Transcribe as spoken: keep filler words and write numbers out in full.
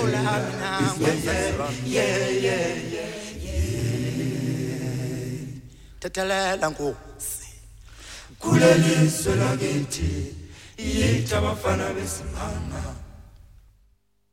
yeah, yeah, yeah. Tetelela Nkosi kulelizwe lakithi yitha abafana besimanga